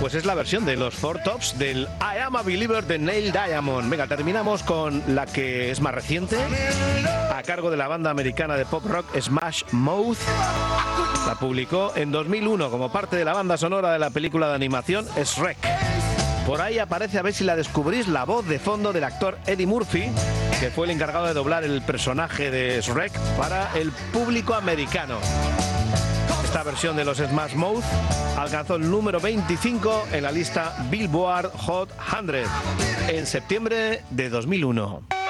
Pues es la versión de los Four Tops del I Am a Believer de Neil Diamond. Venga, terminamos con la que es más reciente, a cargo de la banda americana de pop rock Smash Mouth. La publicó en 2001 como parte de la banda sonora de la película de animación Shrek. Por ahí aparece, a ver si la descubrís, la voz de fondo del actor Eddie Murphy, que fue el encargado de doblar el personaje de Shrek para el público americano. Esta versión de los Smash Mouth alcanzó el número 25 en la lista Billboard Hot 100 en septiembre de 2001.